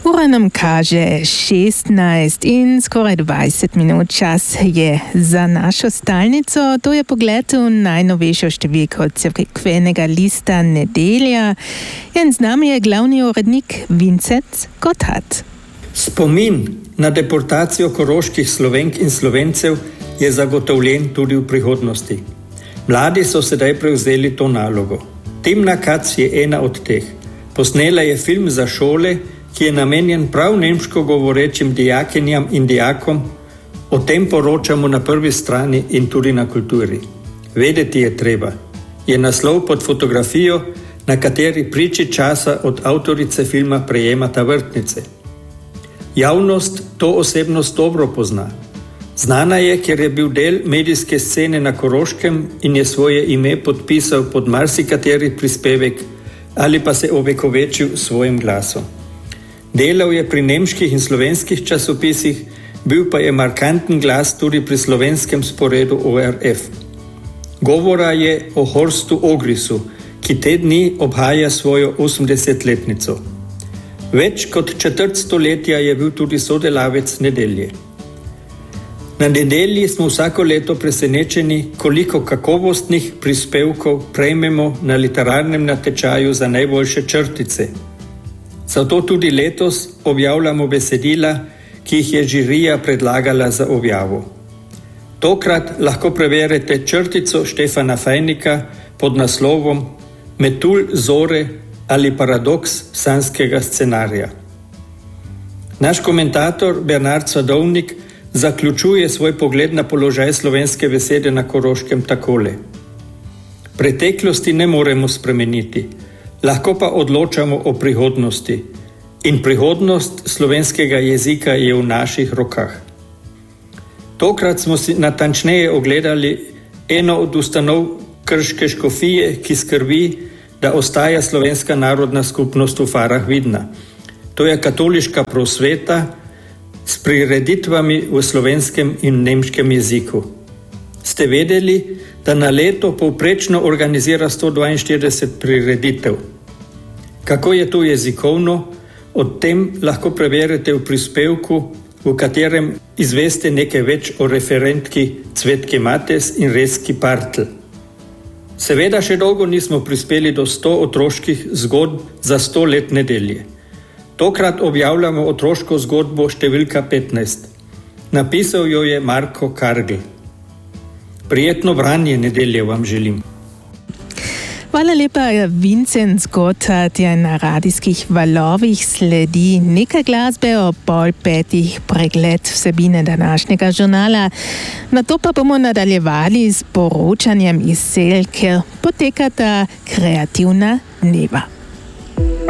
Ura nam kaže 16 in skoraj 20 minut. Čas je za našo stalnico. To je pogled v najnovejšo številko cerkvenega lista Nedelja. In z nami je glavni urednik Vincent Gotthard. Spomin na deportacijo koroških Slovenk in Slovencev je zagotovljen tudi v prihodnosti. Mladi so sedaj prevzeli to nalogo. Timna Kac je ena od teh. Posnela je film za šole, ki je namenjen prav nemško govorečim dijakinjam in dijakom. O tem poročamo na prvi strani in tudi na Kulturi. Vedeti je treba. Je naslov pod fotografijo, na kateri priči časa od avtorice filma prejemata vrtnice. Javnost to osebnost dobro pozna. Znana je, ker je bil del medijske scene na Koroškem in je svoje ime podpisal pod marsikateri prispevek ali pa se ovekovečil svojim glasom. Delal je pri nemških in slovenskih časopisih, bil pa je markanten glas tudi pri slovenskem sporedu ORF. Govora je o Horstu Ogrisu, ki te dni obhaja svojo 80-letnico. Več kot četrt stoletja je bil tudi sodelavec Nedelje. Na Nedelji smo vsako leto presenečeni, koliko kakovostnih prispevkov prejmemo na literarnem natečaju za najboljše črtice. Zato tudi letos objavljamo besedila, ki jih je žirija predlagala za objavo. Tokrat lahko preverite črtico Štefana Fajnika pod naslovom Metulj zore ali paradoks sanskega scenarija. Naš komentator Bernard Sadovnik zaključuje svoj pogled na položaj slovenske besede na Koroškem takole. Preteklosti ne moremo spremeniti, lahko pa odločamo o prihodnosti. In prihodnost slovenskega jezika je v naših rokah. Tokrat smo si natančneje ogledali eno od ustanov krške škofije, ki skrbi, da ostaja slovenska narodna skupnost v farah vidna. To je katoliška prosveta s prireditvami v slovenskem in nemškem jeziku. Ste vedeli, da na leto povprečno organizira 142 prireditev? Kako je to jezikovno? O tem lahko preverite v prispevku, v katerem izveste nekaj več o referentki Cvetki Mates in Rezki Partl. Seveda še dolgo nismo prispeli do 100 otroških zgodb za 100 let Nedelje. Tokrat objavljamo otroško zgodbo številka 15. Napisal jo je Marko Kargl. Prijetno branje Nedelje vam želim. Hvala lepa, Vincent Gotthard. Na radijskih valovih sledi nekaj glasbe, o 4:30 pregled vsebine današnjega žurnala. Nato pa bomo nadaljevali s poročanjem iz sel, kjer potekata kreativna dneva.